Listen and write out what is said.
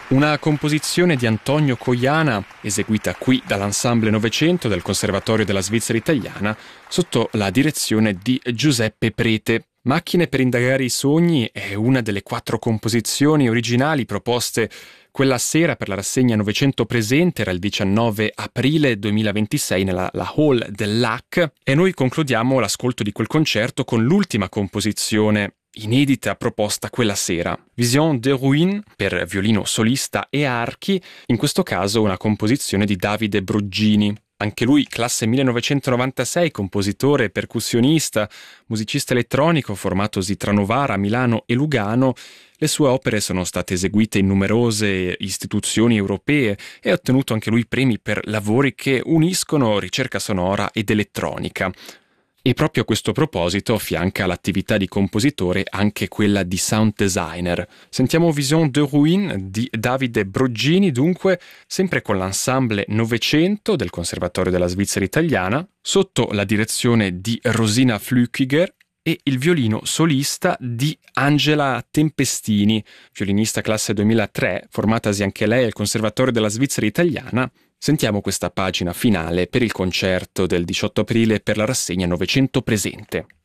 Una composizione di Antonio Coiana, eseguita qui dall'Ensemble Novecento del Conservatorio della Svizzera Italiana, sotto la direzione di Giuseppe Prete. Macchine per indagare i sogni è una delle 4 composizioni originali proposte quella sera per la rassegna Novecento Presente, era il 19 aprile 2026 nella la Hall del LAC, e noi concludiamo l'ascolto di quel concerto con l'ultima composizione inedita proposta quella sera, Vision de Ruines per violino solista e archi, in questo caso una composizione di Davide Broggini. Anche lui, classe 1996, compositore e percussionista, musicista elettronico formatosi tra Novara, Milano e Lugano. Le sue opere sono state eseguite in numerose istituzioni europee e ha ottenuto anche lui premi per lavori che uniscono ricerca sonora ed elettronica. E proprio a questo proposito affianca l'attività di compositore anche quella di sound designer. Sentiamo Vision de Ruines di Davide Broggini, dunque, sempre con l'Ensemble Novecento del Conservatorio della Svizzera Italiana, sotto la direzione di Rosina Flückiger e il violino solista di Angela Tempestini, violinista classe 2003, formatasi anche lei al Conservatorio della Svizzera Italiana. Sentiamo questa pagina finale per il concerto del 18 aprile per la rassegna Novecento Presente.